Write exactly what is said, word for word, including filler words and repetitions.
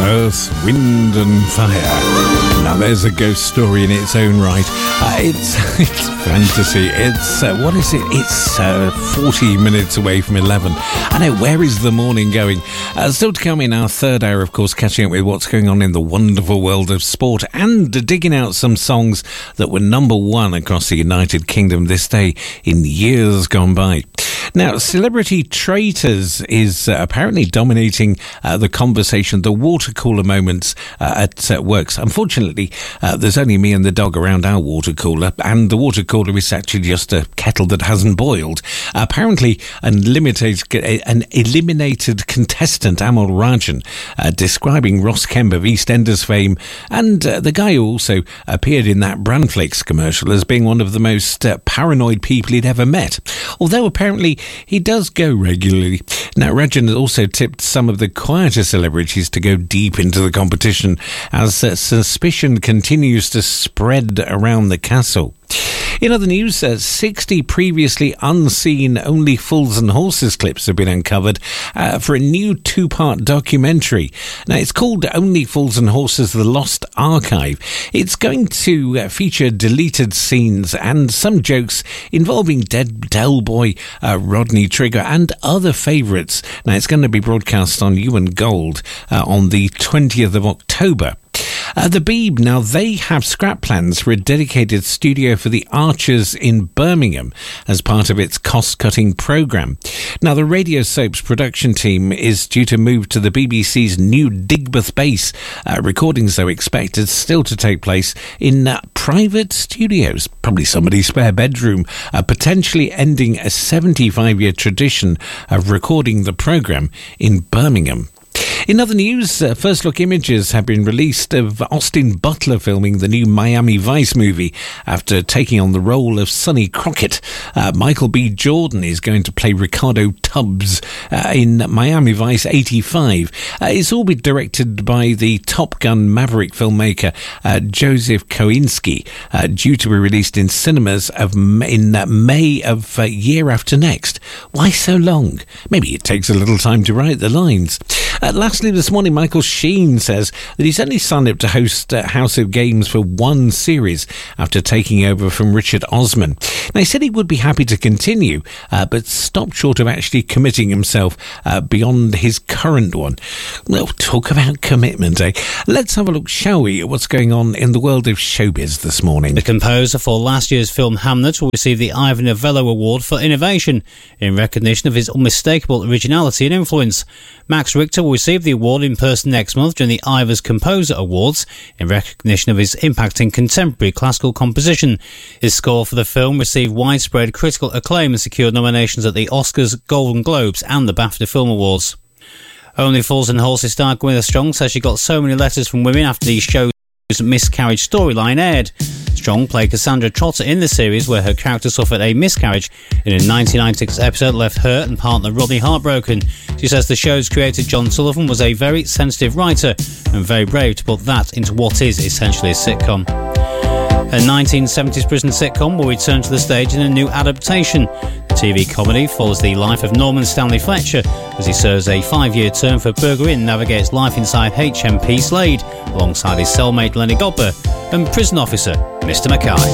Earth, Wind and Fire. Now there's a ghost story in its own right. Uh, it's it's fantasy. It's, uh, what is it? It's uh, forty minutes away from eleven. I know, where is the morning going? Uh, still to come in our third hour, of course, catching up with what's going on in the wonderful world of sport and digging out some songs that were number one across the United Kingdom this day in years gone by. Now, Celebrity Traitors is uh, apparently dominating uh, the conversation, the water cooler moments uh, at uh, works. Unfortunately, uh, there's only me and the dog around our water cooler, and the water cooler is actually just a kettle that hasn't boiled. Uh, apparently, an, limited, an eliminated contestant, Amal Rajan, uh, describing Ross Kemp of EastEnders fame, and uh, the guy who also appeared in that Brandflix commercial as being one of the most uh, paranoid people he'd ever met. Although apparently he does go regularly. Now, Rajan has also tipped some of the quieter celebrities to go deep into the competition as uh, suspicion continues to spread around the castle. In other news, uh, sixty previously unseen Only Fools and Horses clips have been uncovered uh, for a new two-part documentary. Now, it's called Only Fools and Horses, The Lost Archive. It's going to uh, feature deleted scenes and some jokes involving Dead Del Boy, uh, Rodney Trigger and other favourites. Now, it's going to be broadcast on U and Gold uh, on the twentieth of October. Uh, the Beeb, now they have scrap plans for a dedicated studio for the Archers in Birmingham as part of its cost-cutting programme. Now, the radio soap's production team is due to move to the B B C's new Digbeth base. Uh, recordings, though, expected still to take place in uh, private studios, probably somebody's spare bedroom, uh, potentially ending a seventy-five-year tradition of recording the programme in Birmingham. In other news, uh, first look images have been released of Austin Butler filming the new Miami Vice movie after taking on the role of Sonny Crockett. Uh, Michael B. Jordan is going to play Ricardo Tubbs uh, in Miami Vice eighty-five. Uh, it's all been directed by the Top Gun Maverick filmmaker uh, Joseph Kosinski, uh, due to be released in cinemas of in uh, May of uh, year after next. Why so long? Maybe it takes a little time to write the lines. Uh, lastly, this morning, Michael Sheen says that he's only signed up to host uh, House of Games for one series after taking over from Richard Osman. Now, he said he would be happy to continue, uh, but stopped short of actually committing himself uh, beyond his current one. Well, talk about commitment, eh? Let's have a look, shall we, at what's going on in the world of showbiz this morning. The composer for last year's film Hamnet will receive the Ivor Novello Award for Innovation in recognition of his unmistakable originality and influence. Max Richter will receive the award in person next month during the Ivors Composer Awards in recognition of his impact in contemporary classical composition. His score for the film received widespread critical acclaim and secured nominations at the Oscars, Golden Globes and the BAFTA Film Awards. Only Fools and Horses star Gwyneth Strong says she got so many letters from women after the show's miscarriage storyline aired. Strong played Cassandra Trotter in the series, where her character suffered a miscarriage in a nineteen ninety-six episode that left her and partner Rodney heartbroken. She says the show's creator John Sullivan was a very sensitive writer and very brave to put that into what is essentially a sitcom. A nineteen seventies prison sitcom will return to the stage in a new adaptation. The T V comedy follows the life of Norman Stanley Fletcher as he serves a five-year term for burglary and navigates life inside H M P Slade alongside his cellmate Lenny Godber and prison officer Mister Mackay.